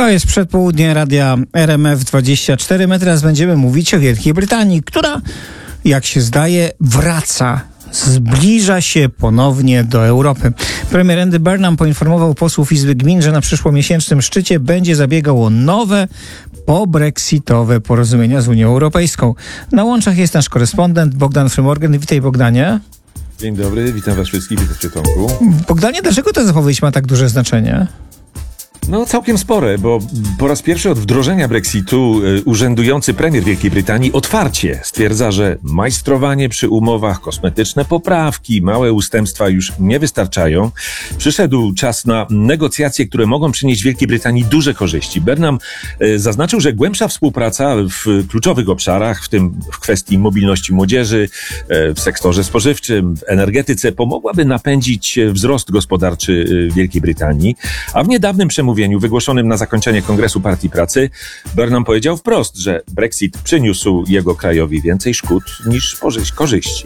jest przedpołudnie radia RMF24. My teraz będziemy mówić o Wielkiej Brytanii, która, jak się zdaje, wraca. Zbliża się ponownie do Europy. Premier Andy Burnham poinformował posłów Izby Gmin, że na przyszłomiesięcznym szczycie będzie zabiegał o nowe, pobrexitowe porozumienia z Unią Europejską. Na łączach jest nasz korespondent Bogdan Frymorgan. Witaj, Bogdanie. Dzień dobry, witam was wszystkich, witam Tomku. Bogdanie, dlaczego ta zapowiedź ma tak duże znaczenie? No całkiem spore, bo po raz pierwszy od wdrożenia Brexitu urzędujący premier Wielkiej Brytanii otwarcie stwierdza, że majstrowanie przy umowach, kosmetyczne poprawki, małe ustępstwa już nie wystarczają. Przyszedł czas na negocjacje, które mogą przynieść Wielkiej Brytanii duże korzyści. Burnham zaznaczył, że głębsza współpraca w kluczowych obszarach, w tym w kwestii mobilności młodzieży, w sektorze spożywczym, w energetyce, pomogłaby napędzić wzrost gospodarczy Wielkiej Brytanii, a w niedawnym przemówieniu wygłoszonym na zakończenie Kongresu Partii Pracy Burnham powiedział wprost, że Brexit przyniósł jego krajowi więcej szkód niż korzyści.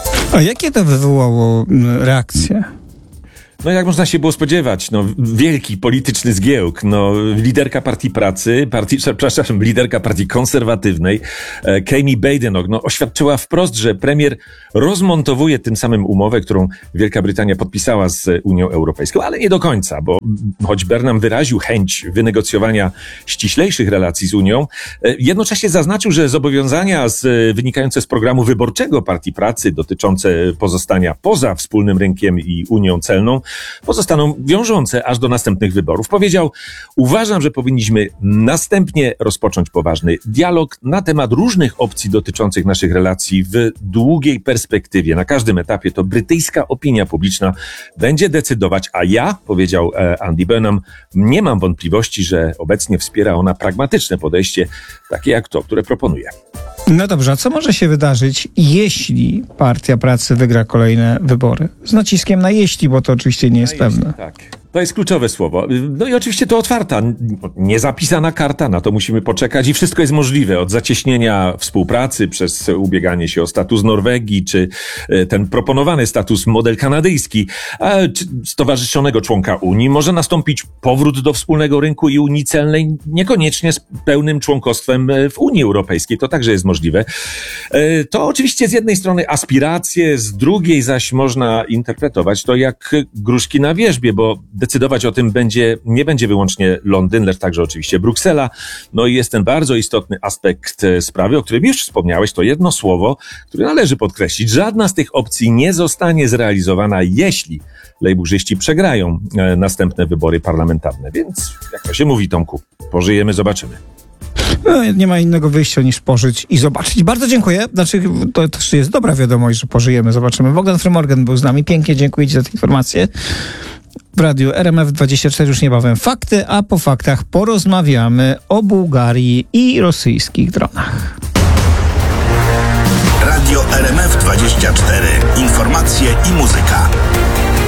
A jakie to wywołało reakcje? No jak można się było spodziewać, wielki polityczny zgiełk, liderka Partii Pracy, liderka Partii Konserwatywnej, Kemi Badenoch, oświadczyła wprost, że premier rozmontowuje tym samym umowę, którą Wielka Brytania podpisała z Unią Europejską, ale nie do końca, bo choć Burnham wyraził chęć wynegocjowania ściślejszych relacji z Unią, jednocześnie zaznaczył, że zobowiązania wynikające z programu wyborczego Partii Pracy dotyczące pozostania poza wspólnym rynkiem i Unią Celną pozostaną wiążące aż do następnych wyborów. Powiedział: uważam, że powinniśmy następnie rozpocząć poważny dialog na temat różnych opcji dotyczących naszych relacji w długiej perspektywie. Na każdym etapie to brytyjska opinia publiczna będzie decydować, a ja, powiedział Andy Burnham, nie mam wątpliwości, że obecnie wspiera ona pragmatyczne podejście, takie jak to, które proponuje. No dobrze, a co może się wydarzyć, jeśli Partia Pracy wygra kolejne wybory? Z naciskiem na jeśli, bo to oczywiście nie jest pewne. Tak. To jest kluczowe słowo. No i oczywiście to otwarta, niezapisana karta, na to musimy poczekać i wszystko jest możliwe. Od zacieśnienia współpracy przez ubieganie się o status Norwegii, czy ten proponowany status model kanadyjski, czy stowarzyszonego członka Unii. Może nastąpić powrót do wspólnego rynku i Unii Celnej, niekoniecznie z pełnym członkostwem w Unii Europejskiej. To także jest możliwe. To oczywiście z jednej strony aspiracje, z drugiej zaś można interpretować to jak gruszki na wierzbie, bo decydować o tym nie będzie wyłącznie Londyn, lecz także oczywiście Bruksela. No i jest ten bardzo istotny aspekt sprawy, o którym już wspomniałeś, to jedno słowo, które należy podkreślić. Żadna z tych opcji nie zostanie zrealizowana, jeśli lejburzyści przegrają następne wybory parlamentarne. Więc, jak to się mówi, Tomku, pożyjemy, zobaczymy. No, nie ma innego wyjścia niż pożyć i zobaczyć. Bardzo dziękuję. To też jest dobra wiadomość, że pożyjemy, zobaczymy. Bogdan Frymorgan był z nami. Pięknie dziękuję ci za te informacje. W radiu RMF24 już niebawem fakty, a po faktach porozmawiamy o Bułgarii i rosyjskich dronach. Radio RMF24. Informacje i muzyka.